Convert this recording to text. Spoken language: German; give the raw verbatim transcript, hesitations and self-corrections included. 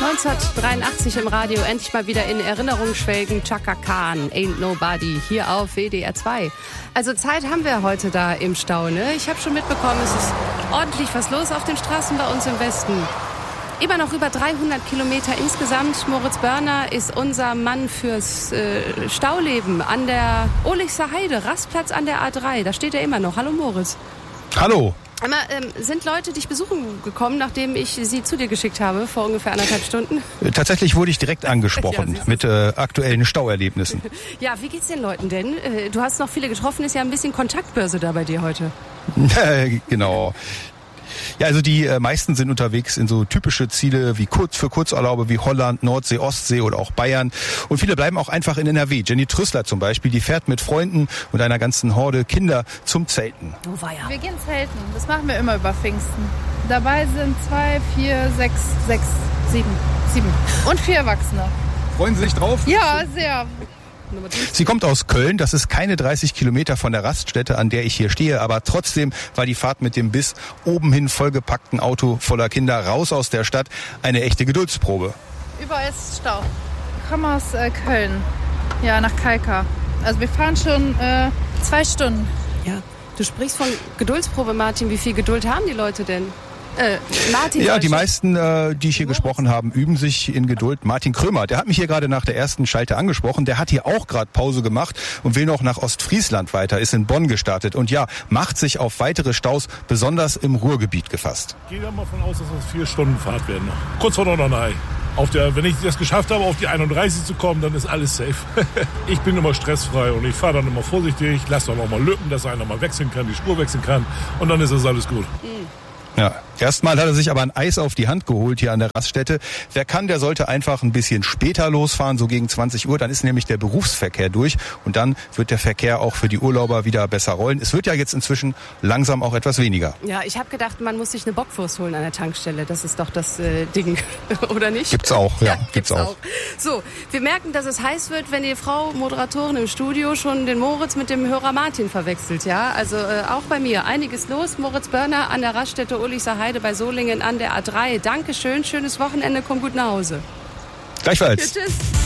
neunzehnhundertdreiundachtzig im Radio, endlich mal wieder in Erinnerung schwelgen. Chaka Khan, Ain't Nobody, hier auf W D R zwei. Also Zeit haben wir heute da im Stau, ne? Ich habe schon mitbekommen, es ist ordentlich was los auf den Straßen bei uns im Westen. Immer noch über dreihundert Kilometer insgesamt. Moritz Börner ist unser Mann fürs äh, Stauleben an der Ohlicher Heide, Rastplatz an der A drei. Da steht er immer noch. Hallo Moritz. Hallo. Aber, ähm, sind Leute dich besuchen gekommen, nachdem ich sie zu dir geschickt habe, vor ungefähr anderthalb Stunden? Tatsächlich wurde ich direkt angesprochen ja, mit äh, aktuellen Stauerlebnissen. Ja, wie geht's den Leuten denn? Äh, du hast noch viele getroffen, ist ja ein bisschen Kontaktbörse da bei dir heute. Genau. Ja, also die äh, meisten sind unterwegs in so typische Ziele wie kurz für Kurzurlaube wie Holland, Nordsee, Ostsee oder auch Bayern. Und viele bleiben auch einfach in N R W. Jenny Trüssler zum Beispiel, die fährt mit Freunden und einer ganzen Horde Kinder zum Zelten. Oh, weia. Wir gehen zelten. Das machen wir immer über Pfingsten. Dabei sind zwei, vier, sechs, sechs, sieben, sieben und vier Erwachsene. Freuen Sie sich drauf? Ja, sehr. Sie kommt aus Köln, das ist keine dreißig Kilometer von der Raststätte, an der ich hier stehe, aber trotzdem war die Fahrt mit dem bis oben hin vollgepackten Auto voller Kinder raus aus der Stadt eine echte Geduldsprobe. Überall ist Stau. Ich komme aus äh, Köln, ja, nach Kalka. Also wir fahren schon äh, zwei Stunden. Ja, du sprichst von Geduldsprobe, Martin. Wie viel Geduld haben die Leute denn? Äh, Martin, ja, die meisten, äh, die ich hier gesprochen habe, üben sich in Geduld. Martin Krömer, der hat mich hier gerade nach der ersten Schalte angesprochen. Der hat hier auch gerade Pause gemacht und will noch nach Ostfriesland weiter, ist in Bonn gestartet und ja, macht sich auf weitere Staus, besonders im Ruhrgebiet gefasst. Ich gehe mal davon aus, dass das vier Stunden Fahrt werden. Kurz vor Norderney. Auf der, wenn ich das geschafft habe, auf die einunddreißig zu kommen, dann ist alles safe. Ich bin immer stressfrei und ich fahre dann immer vorsichtig, lasse dann auch mal Lücken, dass einer mal wechseln kann, die Spur wechseln kann und dann ist das alles gut. Mhm. Ja, erstmal hat er sich aber ein Eis auf die Hand geholt hier an der Raststätte. Wer kann, der sollte einfach ein bisschen später losfahren, so gegen zwanzig Uhr. Dann ist nämlich der Berufsverkehr durch und dann wird der Verkehr auch für die Urlauber wieder besser rollen. Es wird ja jetzt inzwischen langsam auch etwas weniger. Ja, ich habe gedacht, man muss sich eine Bockwurst holen an der Tankstelle. Das ist doch das äh, Ding, oder nicht? Gibt's auch, ja, ja gibt's, gibt's auch. auch. So, wir merken, dass es heiß wird, wenn die Frau Moderatorin im Studio schon den Moritz mit dem Hörer Martin verwechselt. Ja, also äh, auch bei mir einiges los. Moritz Börner an der Raststätte Ohlicher Heide bei Solingen an der A drei. Dankeschön, schönes Wochenende, komm gut nach Hause. Gleichfalls. Ja, tschüss.